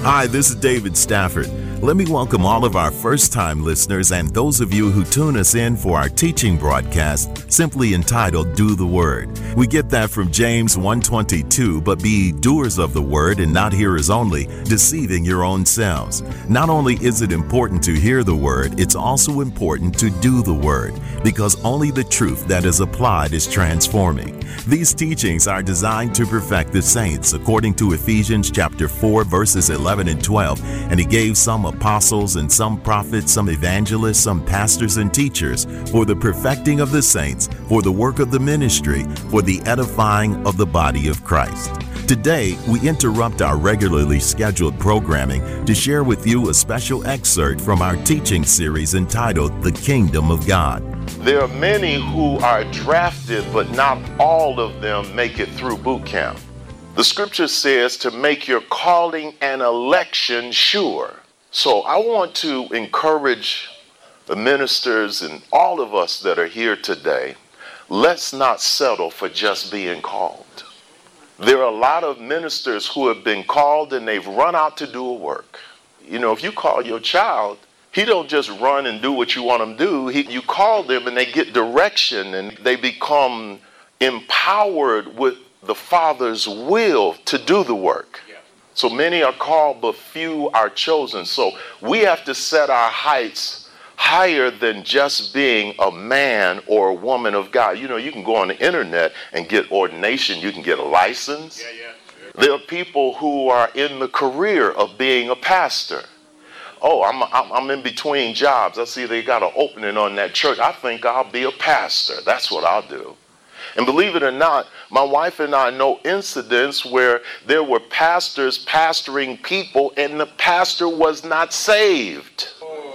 Hi, this is David Stafford. Let me welcome all of our first-time listeners and those of you who tune us in for our teaching broadcast, simply entitled Do the Word. We get that from James 1:22, but be doers of the word and not hearers only, deceiving your own selves. Not only is it important to hear the word, it's also important to do the word, because only the truth that is applied is transforming. These teachings are designed to perfect the saints, according to Ephesians chapter 4, verses 11 and 12, and he gave some apostles and some prophets, some evangelists, some pastors and teachers for the perfecting of the saints, for the work of the ministry, for the edifying of the body of Christ. Today, we interrupt our regularly scheduled programming to share with you a special excerpt from our teaching series entitled The Kingdom of God. There are many who are drafted, but not all of them make it through boot camp. The scripture says to make your calling and election sure. So I want to encourage the ministers and all of us that are here today, let's not settle for just being called. There are a lot of ministers who have been called and they've run out to do a work. You know, if you call your child, he don't just run and do what you want him to do. You call them and they get direction and they become empowered with the Father's will to do the work. So many are called, but few are chosen. So we have to set our heights higher than just being a man or a woman of God. You know, you can go on the internet and get ordination. You can get a license. There are people who are in the career of being a pastor. Oh, I'm in between jobs. I see they got an opening on that church. I think I'll be a pastor. That's what I'll do. And believe it or not, my wife and I know incidents where there were pastors pastoring people and the pastor was not saved.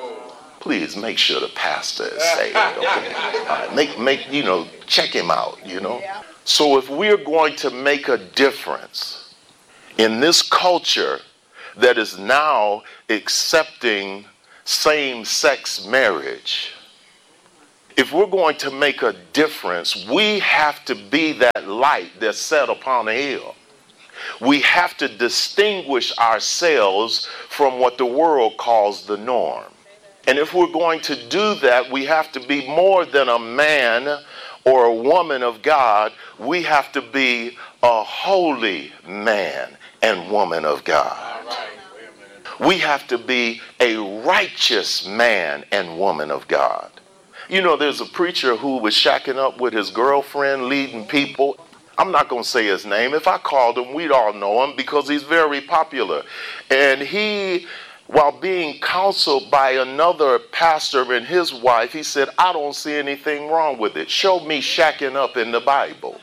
Please make sure the pastor is saved. Okay? All right, check him out, So if we're going to make a difference in this culture that is now accepting same-sex marriage, if we're going to make a difference, we have to be that light that's set upon a hill. We have to distinguish ourselves from what the world calls the norm. And if we're going to do that, we have to be more than a man or a woman of God. We have to be a holy man and woman of God. We have to be a righteous man and woman of God. You know, there's a preacher who was shacking up with his girlfriend, leading people. I'm not going to say his name. If I called him, we'd all know him because he's very popular. And he, while being counseled by another pastor and his wife, he said, I don't see anything wrong with it. Show me shacking up in the Bible.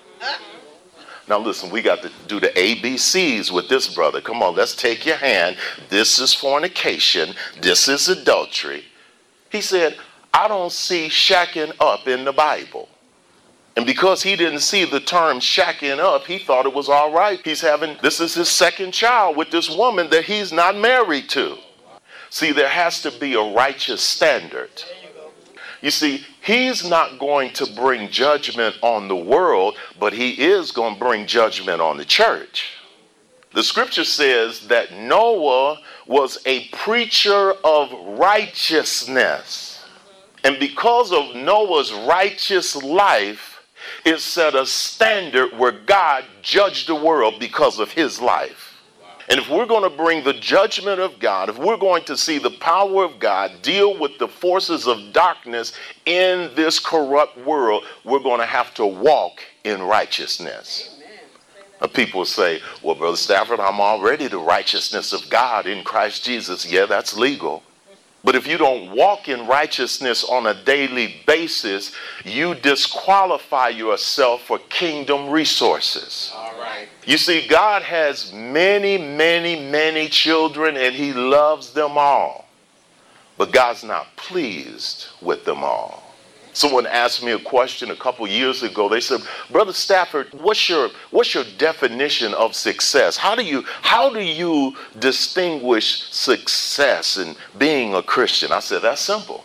Now listen, we got to do the ABCs with this brother. Come on, let's take your hand. This is fornication. This is adultery. He said, I don't see shacking up in the Bible. And because he didn't see the term shacking up, he thought it was all right. This is his second child with this woman that he's not married to. See, there has to be a righteous standard. You see, he's not going to bring judgment on the world, but he is going to bring judgment on the church. The scripture says that Noah was a preacher of righteousness. And because of Noah's righteous life, it set a standard where God judged the world because of his life. And if we're going to bring the judgment of God, if we're going to see the power of God deal with the forces of darkness in this corrupt world, we're going to have to walk in righteousness. People say, well, Brother Stafford, I'm already the righteousness of God in Christ Jesus. Yeah, that's legal. But if you don't walk in righteousness on a daily basis, you disqualify yourself for kingdom resources. All right. You see, God has many, many, many children, and he loves them all. But God's not pleased with them all. Someone asked me a question a couple years ago. They said, Brother Stafford, what's your definition of success? How do you distinguish success in being a Christian? I said, that's simple.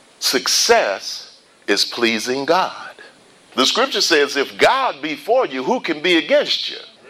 Success is pleasing God. The scripture says, if God be for you, who can be against you?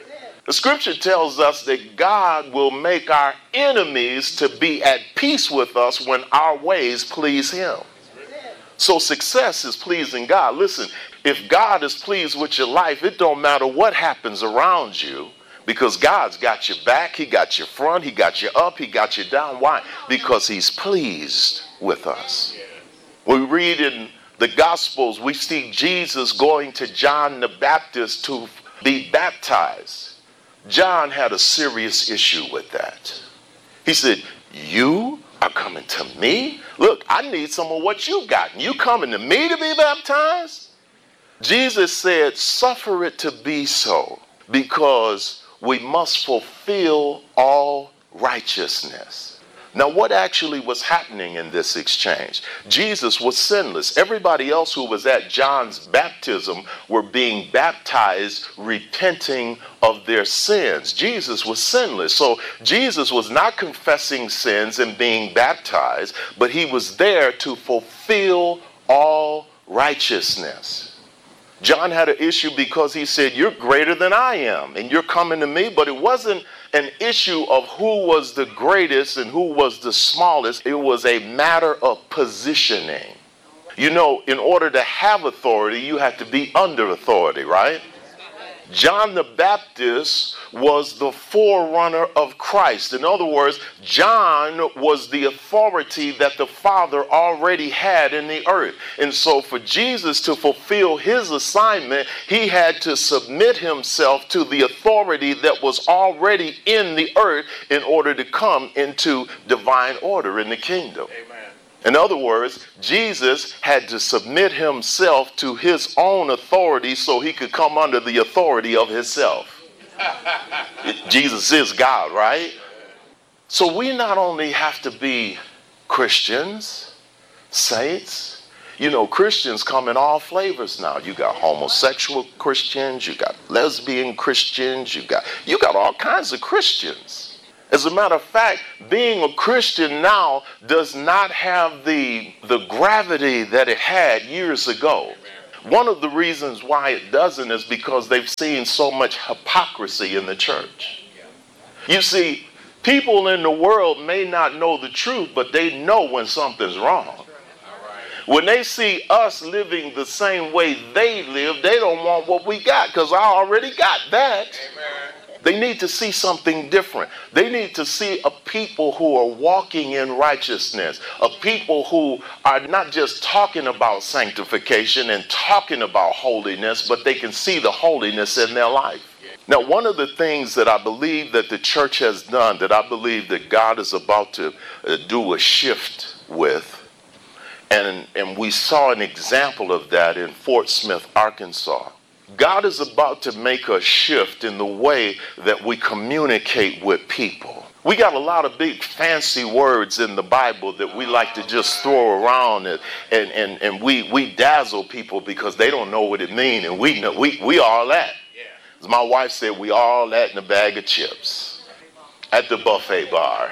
The scripture tells us that God will make our enemies to be at peace with us when our ways please him. So success is pleasing God. Listen, if God is pleased with your life, it don't matter what happens around you, because God's got your back, he got your front, he got you up, he got you down. Why? Because he's pleased with us. We read in the Gospels, we see Jesus going to John the Baptist to be baptized. John had a serious issue with that. He said, you are coming to me? Look, I need some of what you got. And you coming to me to be baptized? Jesus said, suffer it to be so, because we must fulfill all righteousness. Now, what actually was happening in this exchange? Jesus was sinless. Everybody else who was at John's baptism were being baptized, repenting of their sins. Jesus was sinless. So Jesus was not confessing sins and being baptized, but he was there to fulfill all righteousness. John had an issue because he said, you're greater than I am, and you're coming to me. But it wasn't an issue of who was the greatest and who was the smallest. It was a matter of positioning. You know, in order to have authority, you have to be under authority, right? John the Baptist was the forerunner of Christ. In other words, John was the authority that the Father already had in the earth. And so for Jesus to fulfill his assignment, he had to submit himself to the authority that was already in the earth in order to come into divine order in the kingdom. Amen. In other words, Jesus had to submit himself to his own authority so he could come under the authority of himself. Jesus is God, right? So we not only have to be Christians, saints. You know, Christians come in all flavors now. You got homosexual Christians, you got lesbian Christians, you got all kinds of Christians. As a matter of fact, being a Christian now does not have the gravity that it had years ago. One of the reasons why it doesn't is because they've seen so much hypocrisy in the church. You see, people in the world may not know the truth, but they know when something's wrong. When they see us living the same way they live, they don't want what we got, because I already got that. They need to see something different. They need to see a people who are walking in righteousness, a people who are not just talking about sanctification and talking about holiness, but they can see the holiness in their life. Now, one of the things that I believe that the church has done, that I believe that God is about to do a shift with, and we saw an example of that in Fort Smith, Arkansas. God is about to make a shift in the way that we communicate with people. We got a lot of big fancy words in the Bible that we like to just throw around, and we dazzle people because they don't know what it means, and we know we all that. As my wife said, we all that in a bag of chips at the buffet bar.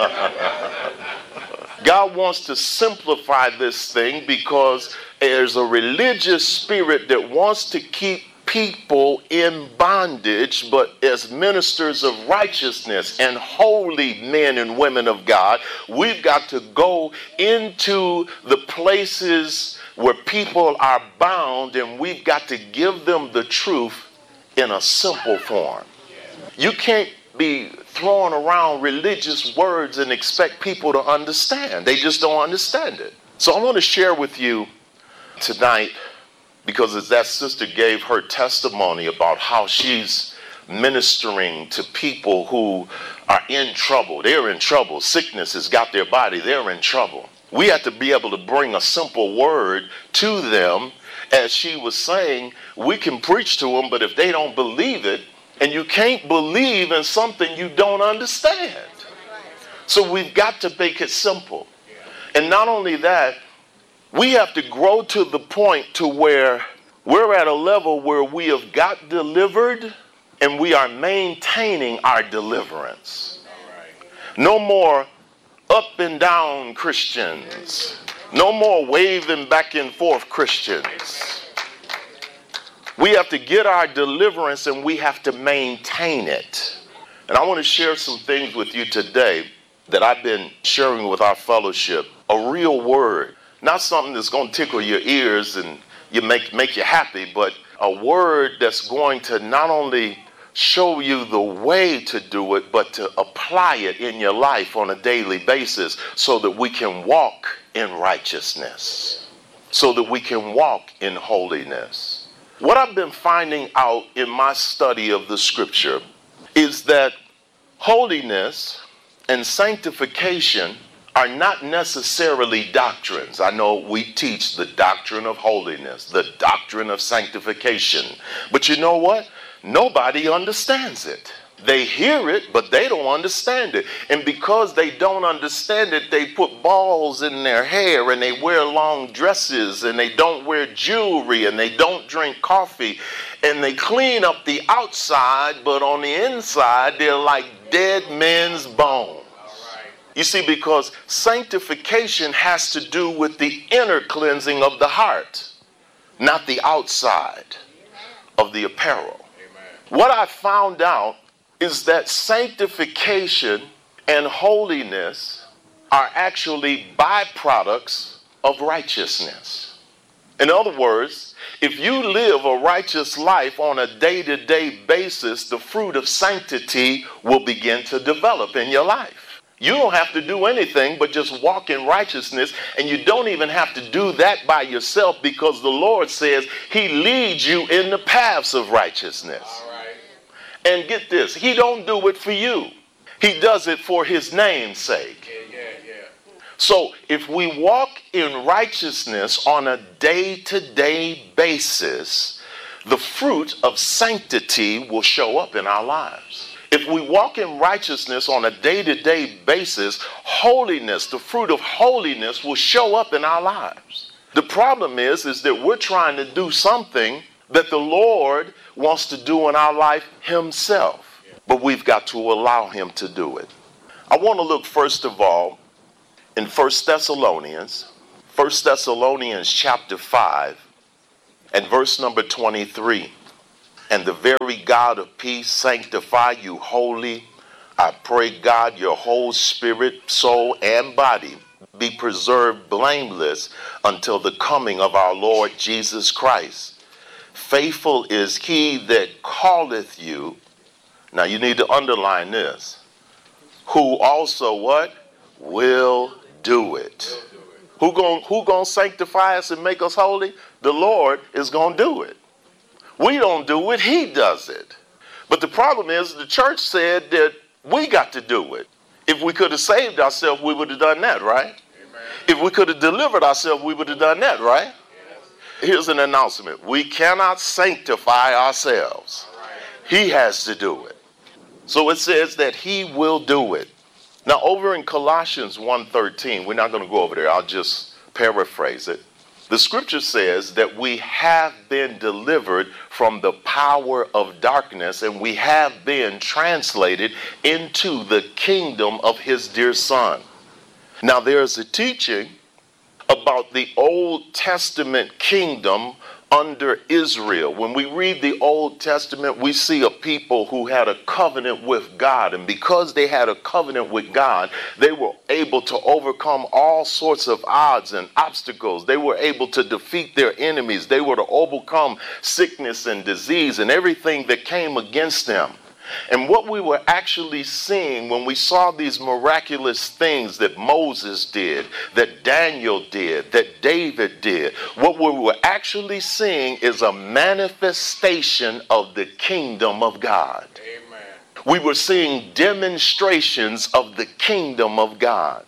God wants to simplify this thing because there's a religious spirit that wants to keep people in bondage, but as ministers of righteousness and holy men and women of God, we've got to go into the places where people are bound, and we've got to give them the truth in a simple form. You can't be throwing around religious words and expect people to understand. They just don't understand it. So I want to share with you tonight, because as that sister gave her testimony about how she's ministering to people who are in trouble. They're in trouble. Sickness has got their body. They're in trouble. We have to be able to bring a simple word to them. As she was saying, we can preach to them, but if they don't believe it, and you can't believe in something you don't understand. So we've got to make it simple. And not only that, we have to grow to the point to where we're at a level where we have got delivered and we are maintaining our deliverance. No more up and down Christians. No more waving back and forth Christians. We have to get our deliverance and we have to maintain it. And I want to share some things with you today that I've been sharing with our fellowship. A real word, not something that's going to tickle your ears and make you happy, but a word that's going to not only show you the way to do it, but to apply it in your life on a daily basis so that we can walk in righteousness, so that we can walk in holiness. What I've been finding out in my study of the scripture is that holiness and sanctification are not necessarily doctrines. I know we teach the doctrine of holiness, the doctrine of sanctification. But you know what? Nobody understands it. They hear it, but they don't understand it. And because they don't understand it, they put balls in their hair and they wear long dresses and they don't wear jewelry and they don't drink coffee and they clean up the outside, but on the inside, they're like dead men's bones. You see, because sanctification has to do with the inner cleansing of the heart, not the outside of the apparel. Amen. What I found out is that sanctification and holiness are actually byproducts of righteousness. In other words, if you live a righteous life on a day-to-day basis, the fruit of sanctity will begin to develop in your life. You don't have to do anything but just walk in righteousness, and you don't even have to do that by yourself because the Lord says he leads you in the paths of righteousness. All right. And get this, he don't do it for you. He does it for his name's sake. Yeah. So if we walk in righteousness on a day-to-day basis, the fruit of sanctity will show up in our lives. If we walk in righteousness on a day-to-day basis, holiness, the fruit of holiness will show up in our lives. The problem is that we're trying to do something that the Lord wants to do in our life himself, but we've got to allow him to do it. I want to look first of all in 1 Thessalonians chapter 5 and verse number 23. And the very God of peace sanctify you wholly. I pray, God, your whole spirit, soul, and body be preserved blameless until the coming of our Lord Jesus Christ. Faithful is he that calleth you. Now you need to underline this. Who also what? Will do it. Who gonna sanctify us and make us holy? The Lord is gonna do it. We don't do it, he does it. But the problem is the church said that we got to do it. If we could have saved ourselves, we would have done that, right? Amen. If we could have delivered ourselves, we would have done that, right? Yes. Here's an announcement. We cannot sanctify ourselves. Right. He has to do it. So it says that he will do it. Now over in Colossians 1:13, we're not going to go over there. I'll just paraphrase it. The scripture says that we have been delivered from the power of darkness and we have been translated into the kingdom of his dear son. Now there's a teaching about the Old Testament kingdom under Israel. When we read the Old Testament, we see a people who had a covenant with God. And because they had a covenant with God, they were able to overcome all sorts of odds and obstacles. They were able to defeat their enemies. They were to overcome sickness and disease and everything that came against them. And what we were actually seeing when we saw these miraculous things that Moses did, that Daniel did, that David did, what we were actually seeing is a manifestation of the kingdom of God. Amen. We were seeing demonstrations of the kingdom of God.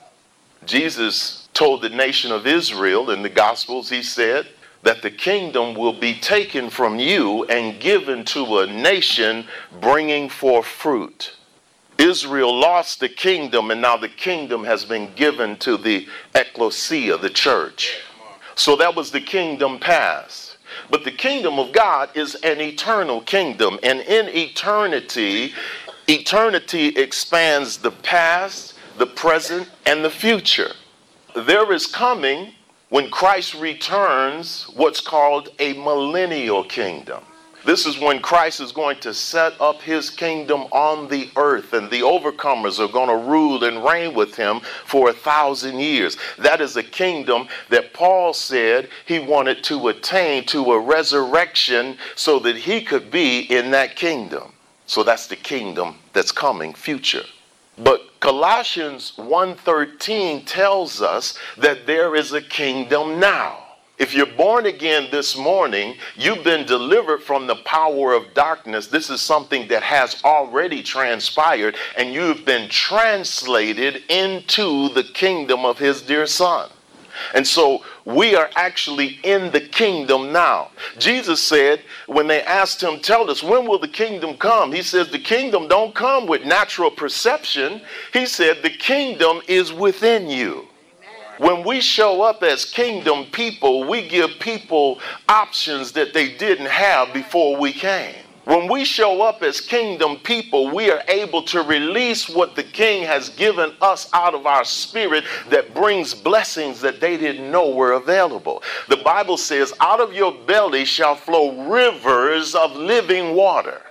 Jesus told the nation of Israel in the Gospels, he said, that the kingdom will be taken from you and given to a nation bringing forth fruit. Israel lost the kingdom, and now the kingdom has been given to the ecclesia, the church. So that was the kingdom past. But the kingdom of God is an eternal kingdom, and in eternity, eternity expands the past, the present, and the future. There is coming, when Christ returns, what's called a millennial kingdom. This is when Christ is going to set up his kingdom on the earth, and the overcomers are going to rule and reign with him for 1,000 years. That is a kingdom that Paul said he wanted to attain to a resurrection so that he could be in that kingdom. So that's the kingdom that's coming, future. But Colossians 1:13 tells us that there is a kingdom now. If you're born again this morning, you've been delivered from the power of darkness. This is something that has already transpired, and you've been translated into the kingdom of his dear son. And so we are actually in the kingdom now. Jesus said, when they asked him, tell us, when will the kingdom come? He says, the kingdom don't come with natural perception. He said, the kingdom is within you. When we show up as kingdom people, we give people options that they didn't have before we came. When we show up as kingdom people, we are able to release what the king has given us out of our spirit that brings blessings that they didn't know were available. The Bible says, out of your belly shall flow rivers of living water.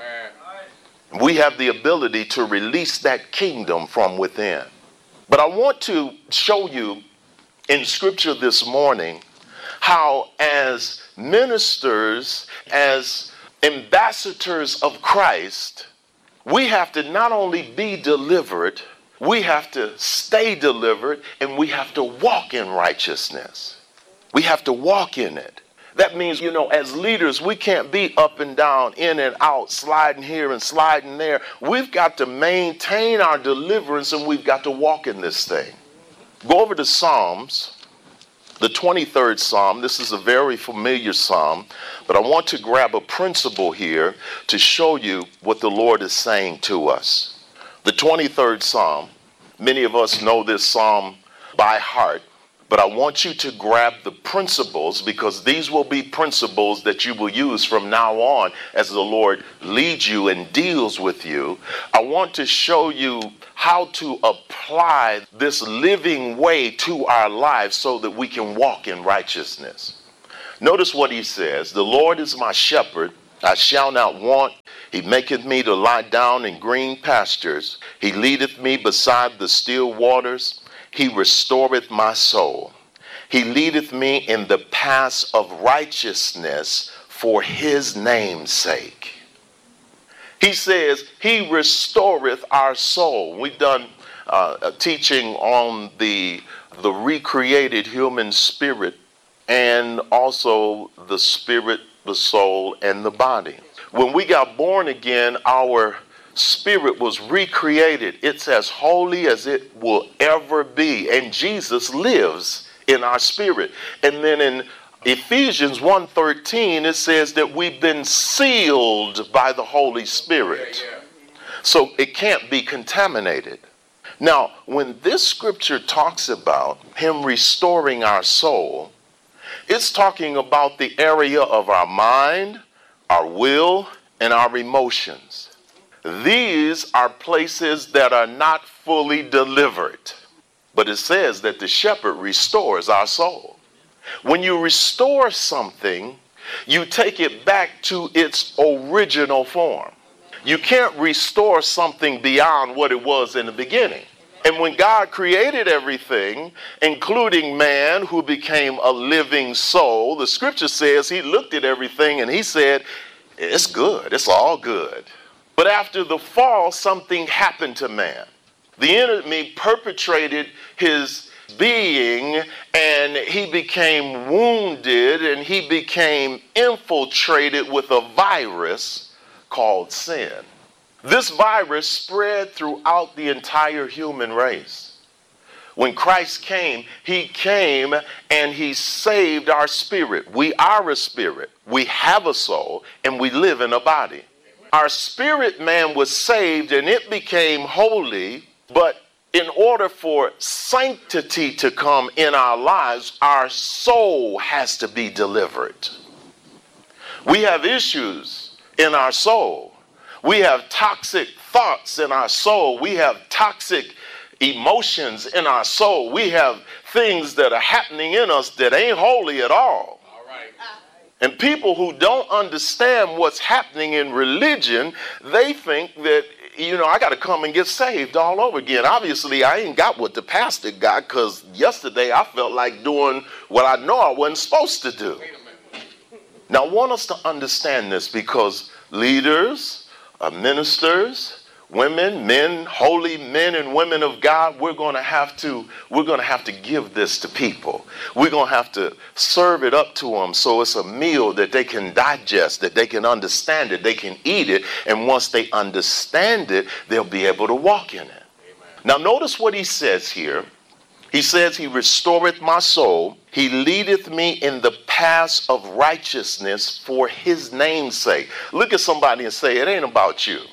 Amen. We have the ability to release that kingdom from within. But I want to show you in scripture this morning how as ministers, as ambassadors of Christ, we have to not only be delivered, we have to stay delivered, and we have to walk in righteousness. We have to walk in it. That means, as leaders, we can't be up and down, in and out, sliding here and sliding there. We've got to maintain our deliverance, and we've got to walk in this thing. Go over to Psalms, the 23rd Psalm. This is a very familiar Psalm, but I want to grab a principle here to show you what the Lord is saying to us. The 23rd Psalm, many of us know this Psalm by heart. But I want you to grab the principles, because these will be principles that you will use from now on as the Lord leads you and deals with you. I want to show you how to apply this living way to our lives so that we can walk in righteousness. Notice what he says. The Lord is my shepherd, I shall not want. He maketh me to lie down in green pastures. He leadeth me beside the still waters. He restoreth my soul. He leadeth me in the paths of righteousness for his name's sake. He says he restoreth our soul. We've done a teaching on the recreated human spirit, and also the spirit, the soul, and the body. When we got born again, our spirit was recreated. It's as holy as it will ever be. And Jesus lives in our spirit. And then in Ephesians 1:13, it says that we've been sealed by the Holy Spirit. So it can't be contaminated. Now, when this scripture talks about him restoring our soul, it's talking about the area of our mind, our will, and our emotions. These are places that are not fully delivered. But it says that the shepherd restores our soul. When you restore something, you take it back to its original form. You can't restore something beyond what it was in the beginning. And when God created everything, including man who became a living soul, the scripture says he looked at everything and he said, it's good, it's all good. But after the fall, something happened to man. The enemy perpetrated his being, and he became wounded, and he became infiltrated with a virus called sin. This virus spread throughout the entire human race. When Christ came, he came and he saved our spirit. We are a spirit. We have a soul, and we live in a body. Our spirit man was saved and it became holy, but in order for sanctity to come in our lives, our soul has to be delivered. We have issues in our soul. We have toxic thoughts in our soul. We have toxic emotions in our soul. We have things that are happening in us that ain't holy at all. And people who don't understand what's happening in religion, they think that, I got to come and get saved all over again. Obviously, I ain't got what the pastor got, because yesterday I felt like doing what I know I wasn't supposed to do. Now, I want us to understand this, because leaders, ministers, women, men, holy men and women of God, we're going to have to give this to people. We're going to have to serve it up to them so it's a meal that they can digest, that they can understand it, they can eat it, and once they understand it, they'll be able to walk in it. Amen. Now notice what he says here. He says, he restoreth my soul. He leadeth me in the paths of righteousness for his name's sake. Look at somebody and say, it ain't about you.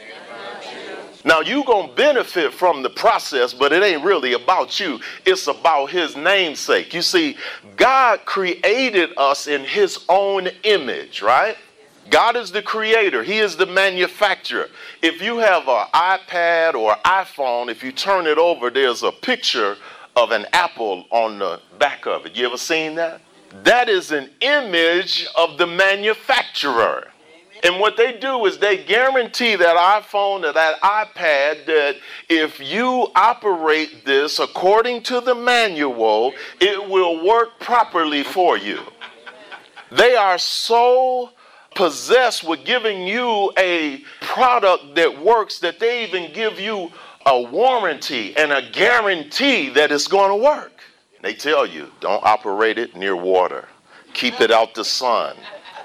Now, you're going to benefit from the process, but it ain't really about you. It's about his name's sake. You see, God created us in his own image, right? God is the creator. He is the manufacturer. If you have an iPad or iPhone, if you turn it over, there's a picture of an apple on the back of it. You ever seen that? That is an image of the manufacturer. And what they do is they guarantee that iPhone or that iPad that if you operate this according to the manual, it will work properly for you. They are so possessed with giving you a product that works that they even give you a warranty and a guarantee that it's going to work. They tell you, don't operate it near water. Keep it out the sun.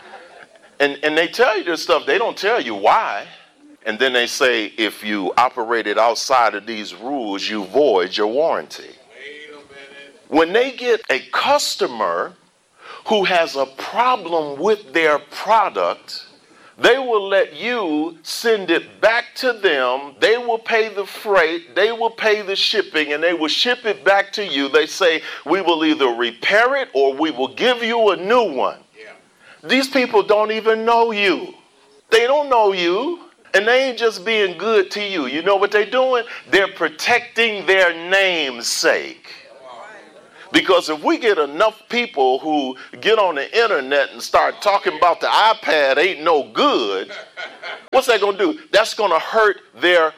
And they tell you this stuff. They don't tell you why. And then they say, if you operate it outside of these rules, you void your warranty. Wait a minute. When they get a customer who has a problem with their product, they will let you send it back to them. They will pay the freight. They will pay the shipping, and they will ship it back to you. They say, we will either repair it or we will give you a new one. These people don't even know you. They don't know you, and they ain't just being good to you. You know what they're doing? They're protecting their name's sake. Because if we get enough people who get on the internet and start talking about the iPad ain't no good, what's that going to do? That's going to hurt their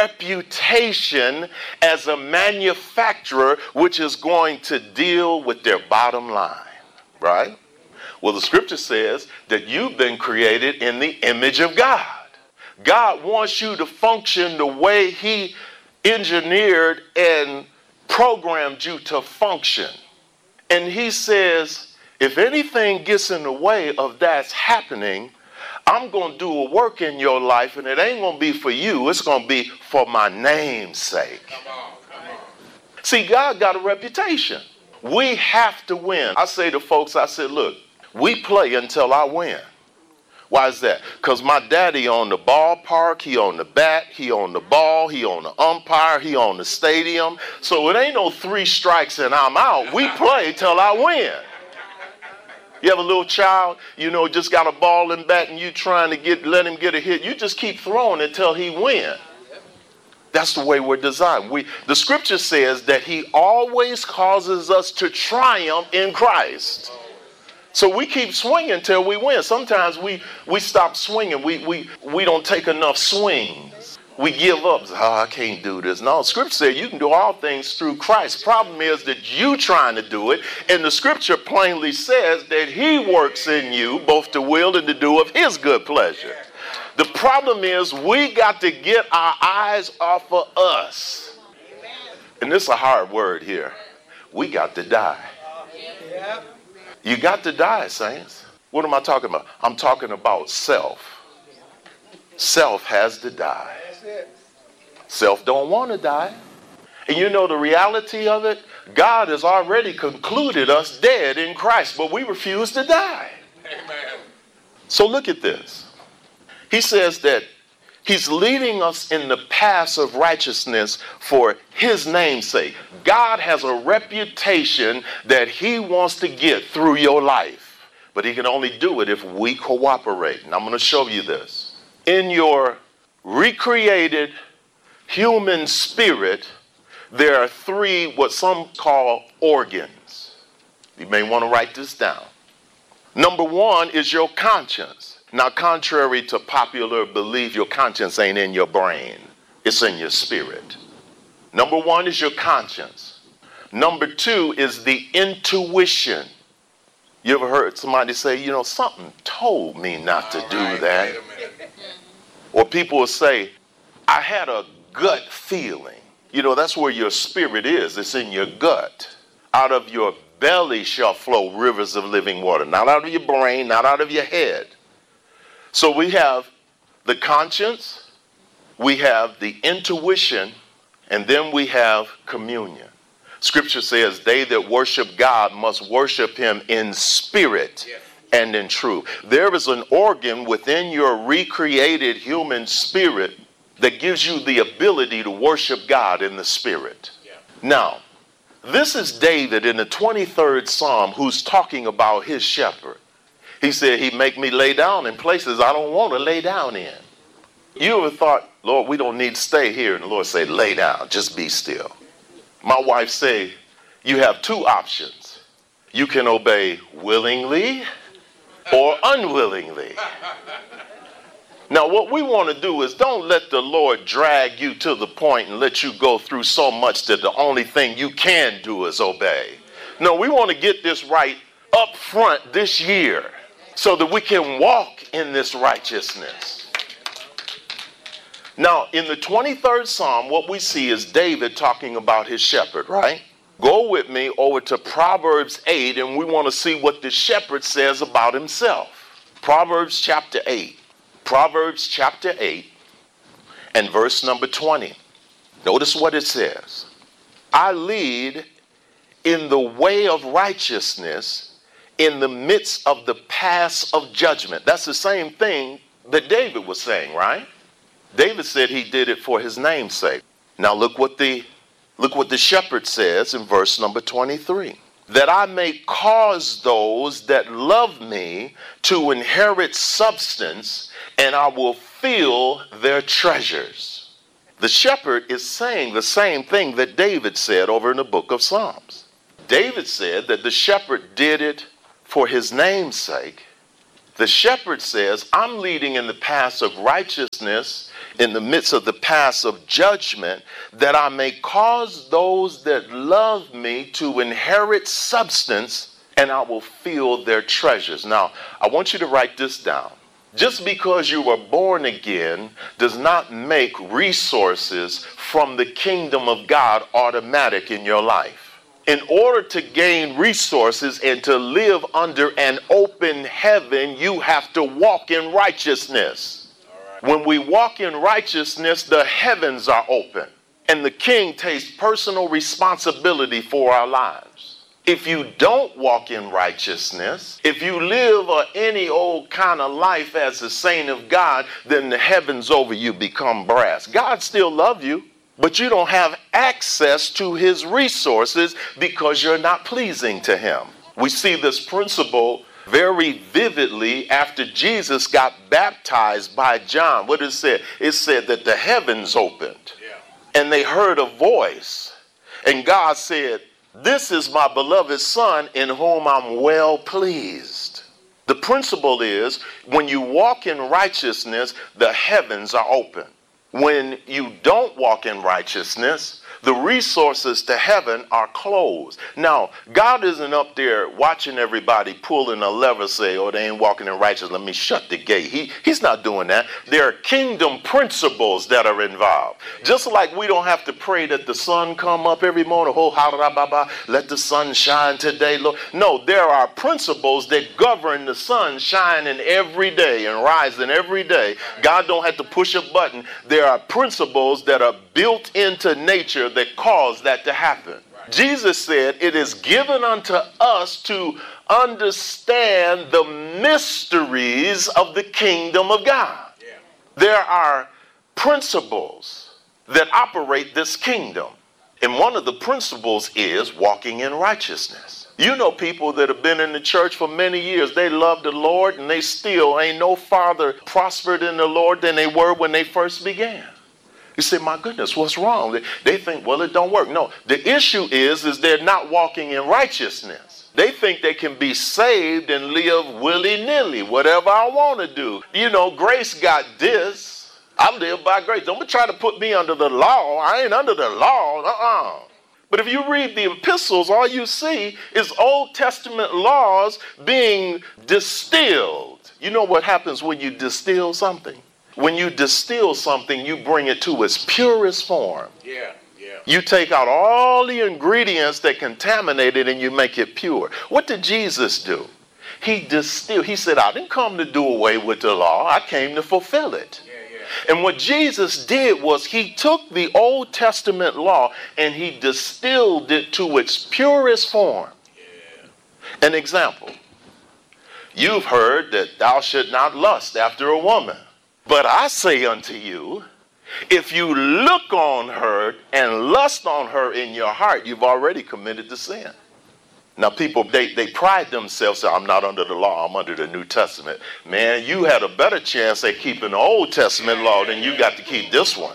reputation as a manufacturer, which is going to deal with their bottom line, right? Well, the scripture says that you've been created in the image of God. God wants you to function the way he engineered and programmed you to function. And he says, if anything gets in the way of that's happening, I'm going to do a work in your life, and it ain't going to be for you. It's going to be for my name's sake. Come on. See, God got a reputation. We have to win. I say to folks, I said, look, we play until I win. Why is that? Because my daddy owned the ballpark, he owned the bat, he owned the ball, he owned the umpire, he owned the stadium. So it ain't no 3 strikes and I'm out. We play till I win. You have a little child, just got a ball and bat, and you trying to let him get a hit. You just keep throwing it till he wins. That's the way we're designed. The scripture says that he always causes us to triumph in Christ. So we keep swinging till we win. Sometimes we stop swinging. We don't take enough swings. We give up. I can't do this. No, scripture says you can do all things through Christ. Problem is that you trying to do it. And the scripture plainly says that he works in you both to will and to do of his good pleasure. The problem is we got to get our eyes off of us. And this is a hard word here. We got to die. You got to die, saints. What am I talking about? I'm talking about self. Self has to die. Self don't want to die. And the reality of it? God has already concluded us dead in Christ, but we refuse to die. Amen. So look at this. He says that he's leading us in the paths of righteousness for his name's sake. God has a reputation that he wants to get through your life. But he can only do it if we cooperate. And I'm going to show you this. In your recreated human spirit, there are 3 what some call organs. You may want to write this down. Number one is your conscience. Now, contrary to popular belief, your conscience ain't in your brain. It's in your spirit. Number one is your conscience. Number two is the intuition. You ever heard somebody say, something told me not to do that? Or people will say, I had a gut feeling. That's where your spirit is. It's in your gut. Out of your belly shall flow rivers of living water. Not out of your brain, not out of your head. So we have the conscience, we have the intuition, and then we have communion. Scripture says they that worship God must worship him in spirit and in truth. There is an organ within your recreated human spirit that gives you the ability to worship God in the spirit. Now, this is David in the 23rd Psalm who's talking about his shepherd. He said, he make me lay down in places I don't want to lay down in. You ever thought, Lord, we don't need to stay here? And the Lord said, lay down, just be still. My wife said, you have two options. You can obey willingly or unwillingly. Now, what we want to do is don't let the Lord drag you to the point and let you go through so much that the only thing you can do is obey. No, we want to get this right up front this year so that we can walk in this righteousness. Now, in the 23rd Psalm, what we see is David talking about his shepherd, right? Go with me over to Proverbs 8, and we want to see what the shepherd says about himself. Proverbs chapter 8. Proverbs chapter 8 and verse number 20. Notice what it says. I lead in the way of righteousness in the midst of the paths of judgment. That's the same thing that David was saying, right? David said he did it for his name's sake. Now look what the shepherd says in verse number 23. That I may cause those that love me to inherit substance, and I will fill their treasures. The shepherd is saying the same thing that David said over in the book of Psalms. David said that the shepherd did it for his name's sake. The shepherd says, I'm leading in the paths of righteousness, in the midst of the paths of judgment, that I may cause those that love me to inherit substance, and I will fill their treasures. Now, I want you to write this down. Just because you were born again does not make resources from the kingdom of God automatic in your life. In order to gain resources and to live under an open heaven, you have to walk in righteousness. When we walk in righteousness, the heavens are open, and the King takes personal responsibility for our lives. If you don't walk in righteousness, if you live any old kind of life as a saint of God, then the heavens over you become brass. God still loves you, but you don't have access to his resources because you're not pleasing to him. We see this principle very vividly after Jesus got baptized by John. What did it say? It said that the heavens opened and they heard a voice. And God said, this is my beloved son in whom I'm well pleased. The principle is when you walk in righteousness, the heavens are open. When you don't walk in righteousness, the resources to heaven are closed. Now, God isn't up there watching everybody pulling a lever, say, oh, they ain't walking in righteousness, let me shut the gate. He's not doing that. There are kingdom principles that are involved. Just like we don't have to pray that the sun come up every morning, let the sun shine today, Lord. No, there are principles that govern the sun shining every day and rising every day. God don't have to push a button. There are principles that are built into nature that cause that to happen. Right. Jesus said, it is given unto us to understand the mysteries of the kingdom of God. Yeah. There are principles that operate this kingdom. And one of the principles is walking in righteousness. You know people that have been in the church for many years. They love the Lord and they still ain't no farther prospered in the Lord than they were when they first began. You say, my goodness, what's wrong? They think, well, it don't work. No, the issue is they're not walking in righteousness. They think they can be saved and live willy-nilly, whatever I want to do. You know, grace got this. I live by grace. Don't try to put me under the law. I ain't under the law. But if you read the epistles, all you see is Old Testament laws being distilled. You know what happens when you distill something? When you distill something, you bring it to its purest form. Yeah. You take out all the ingredients that contaminate it and you make it pure. What did Jesus do? He distilled. He said, I didn't come to do away with the law. I came to fulfill it. And what Jesus did was he took the Old Testament law and he distilled it to its purest form. An example. You've heard that thou shalt not lust after a woman. But I say unto you, if you look on her and lust on her in your heart, you've already committed the sin. Now people, they pride themselves, say, I'm not under the law, I'm under the New Testament. Man, you had a better chance at keeping the Old Testament law than you got to keep this one.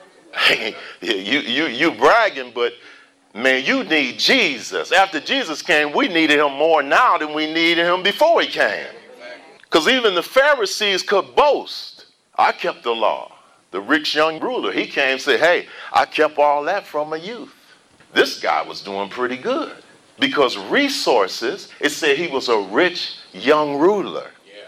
you bragging, but man, you need Jesus. After Jesus came, we needed him more now than we needed him before he came. Because even the Pharisees could boast. I kept the law. The rich young ruler, he came and said, hey, I kept all that from a youth. This guy was doing pretty good. Because resources, it said he was a rich young ruler.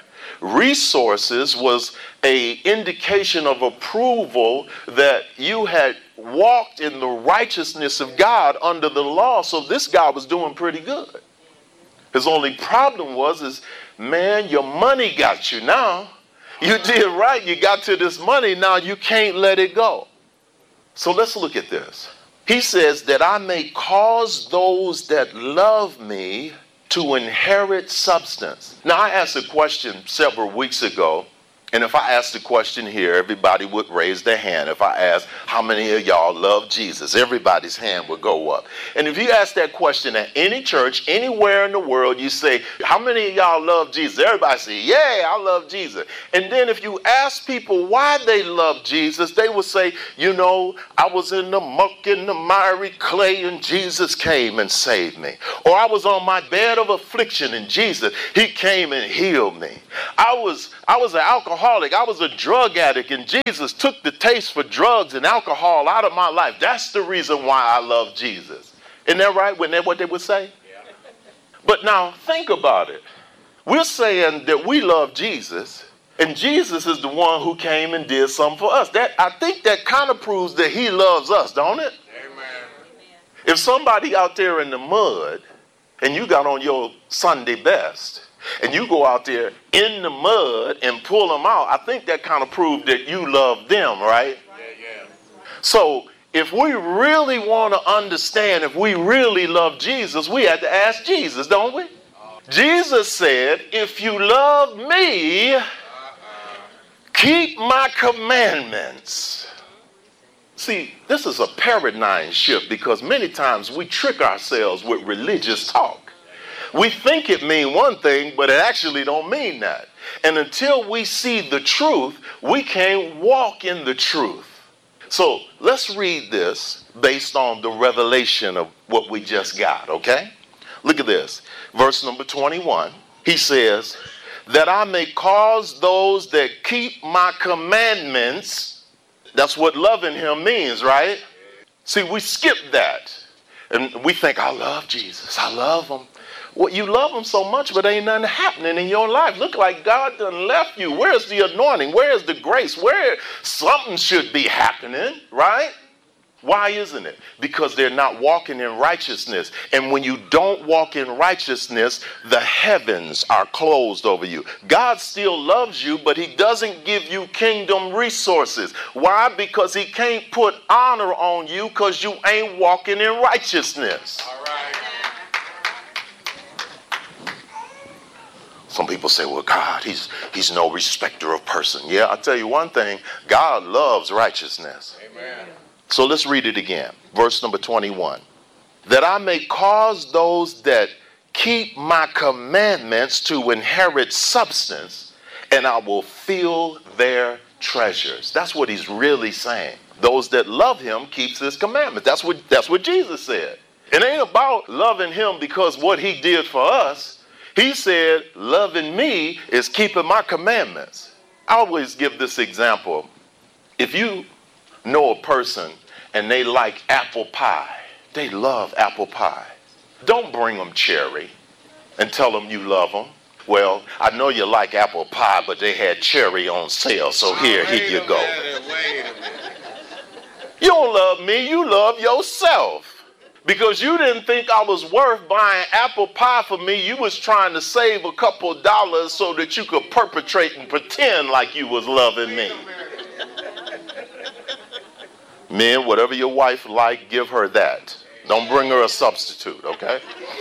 Resources was an indication of approval that you had walked in the righteousness of God under the law. So this guy was doing pretty good. His only problem was, man, your money got you now. You did right. You got to this money. Now you can't let it go. So let's look at this. He says that I may cause those that love me to inherit substance. Now I asked a question several weeks ago. And if I asked the question here, everybody would raise their hand. If I asked, how many of y'all love Jesus? Everybody's hand would go up. And if you ask that question at any church, anywhere in the world, you say, how many of y'all love Jesus? Everybody say, yeah, I love Jesus. And then if you ask people why they love Jesus, they will say, you know, I was in the muck, in the miry clay, and Jesus came and saved me. Or I was on my bed of affliction, and Jesus, he came and healed me. I was an alcoholic. I was a drug addict, and Jesus took the taste for drugs and alcohol out of my life. That's the reason why I love Jesus. Isn't that right? Wasn't that what they would say? Yeah. But now think about it. We're saying that we love Jesus, and Jesus is the one who came and did something for us. I think that kind of proves that he loves us, don't it? Amen. If somebody out there in the mud, and you got on your Sunday best, and you go out there in the mud and pull them out, I think that kind of proved that you love them, right? Yeah. So if we really want to understand, if we really love Jesus, we have to ask Jesus, don't we? Jesus said, if you love me, keep my commandments. See, this is a paradigm shift because many times we trick ourselves with religious talk. We think it means one thing, but it actually don't mean that. And until we see the truth, we can't walk in the truth. So let's read this based on the revelation of what we just got, okay? Look at this. Verse number 21. He says, that I may cause those that keep my commandments. That's what loving him means, right? See, we skip that. And we think, I love Jesus. I love him. Well, you love him so much, but ain't nothing happening in your life. Look like God done left you. Where's the anointing? Where's the grace? Where something should be happening, right? Why isn't it? Because they're not walking in righteousness. And when you don't walk in righteousness, the heavens are closed over you. God still loves you, but he doesn't give you kingdom resources. Why? Because he can't put honor on you because you ain't walking in righteousness. All right. Some people say, well, God, he's no respecter of person. Yeah, I'll tell you one thing. God loves righteousness. Amen. So let's read it again. Verse number 21. That I may cause those that keep my commandments to inherit substance, and I will fill their treasures. That's what he's really saying. Those that love him keeps his commandments. That's what Jesus said. It ain't about loving him because what he did for us. He said, loving me is keeping my commandments. I always give this example. If you know a person and they like apple pie, they love apple pie, don't bring them cherry and tell them you love them. Well, I know you like apple pie, but they had cherry on sale, so here you go. Wait a minute. You don't love me, you love yourself. Because you didn't think I was worth buying apple pie for me. You was trying to save a couple dollars so that you could perpetrate and pretend like you was loving me. Men, whatever your wife like, give her that. Don't bring her a substitute, okay?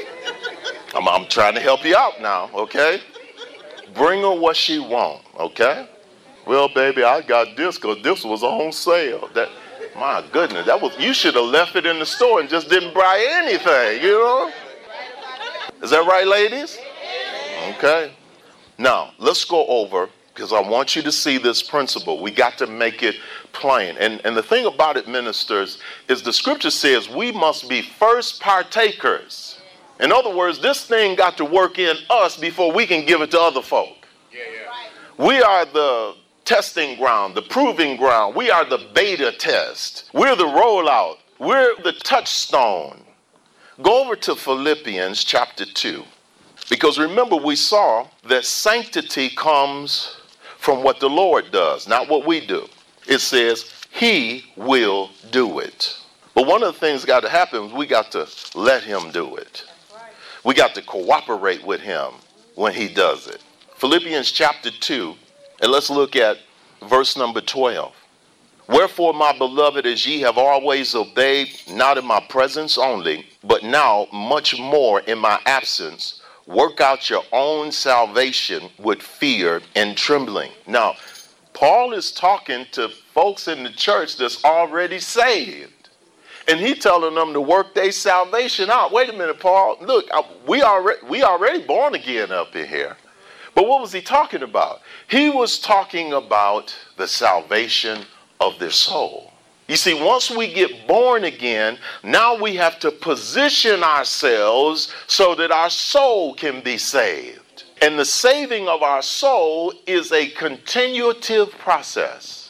I'm trying to help you out now, okay? Bring her what she want, okay? Well, baby, I got this because this was on sale. My goodness, you should have left it in the store and just didn't buy anything, you know? Is that right, ladies? Okay. Now, let's go over, because I want you to see this principle. We got to make it plain. And the thing about it, ministers, is the scripture says we must be first partakers. In other words, this thing got to work in us before we can give it to other folk. We are the testing ground, the proving ground. We are the beta test. We're the rollout. We're the touchstone. Go over to Philippians chapter 2. Because remember, we saw that sanctity comes from what the Lord does, not what we do. It says he will do it. But one of the things that got to happen is we got to let him do it. We got to cooperate with him when he does it. Philippians chapter 2, and let's look at verse number 12. Wherefore, my beloved, as ye have always obeyed, not in my presence only, but now much more in my absence, work out your own salvation with fear and trembling. Now, Paul is talking to folks in the church that's already saved. And he telling them to work their salvation out. Wait a minute, Paul. Look, we already born again up in here. But what was he talking about? He was talking about the salvation of their soul. You see, once we get born again, now we have to position ourselves so that our soul can be saved. And the saving of our soul is a continuative process.